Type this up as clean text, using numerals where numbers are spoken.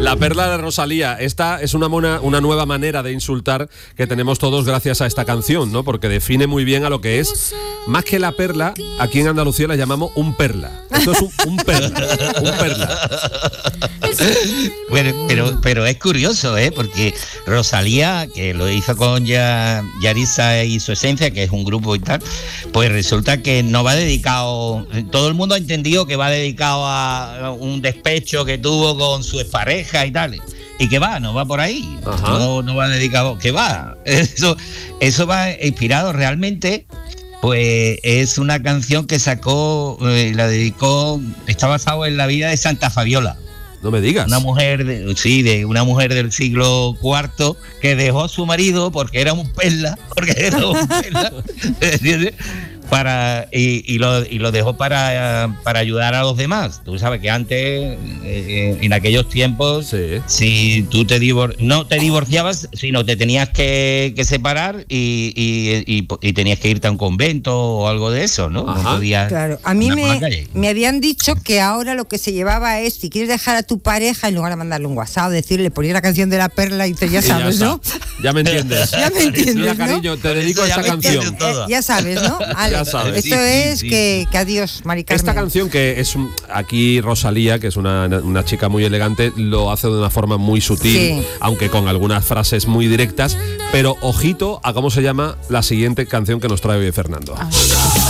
La perla de Rosalía. Esta es una nueva manera de insultar que tenemos todos gracias a esta canción, ¿no? Porque define muy bien a lo que es. Más que la perla, aquí en Andalucía la llamamos un perla. Esto es un perla. Un perla. Bueno, pero es curioso, porque Rosalía, que lo hizo con Yarisa y Su Esencia, que es un grupo y tal, pues resulta que no va dedicado. Todo el mundo ha entendido que va dedicado a un despecho que tuvo con su expareja y tal. Y que va, no va por ahí. No va dedicado, que va. Eso va inspirado realmente. Pues es una canción que sacó, la dedicó, está basado en la vida de Santa Fabiola. No me digas. Una mujer una mujer del siglo IV que dejó a su marido porque era un perla, ¿entiendes? Y lo dejó para ayudar a los demás. Tú sabes que antes, en aquellos tiempos, sí, si tú no te divorciabas, sino te tenías que separar y tenías que irte a un convento o algo de eso, ¿no? Ajá. No podías. Claro, a mí me habían dicho que ahora lo que se llevaba es, si quieres dejar a tu pareja, en lugar de mandarle un WhatsApp, decirle, poner la canción de la perla y dices, ya sabes, ¿no? Ya me entiendes. Ya me entiendes, Mira, ¿no? cariño, te dedico a esta canción. Ya sabes, ¿no? Ya sabes. Esto es que adiós, Mari Carmen. Esta canción que es aquí Rosalía, que es una chica muy elegante, lo hace de una forma muy sutil, sí, aunque con algunas frases muy directas, pero ojito a cómo se llama la siguiente canción que nos trae hoy Fernando.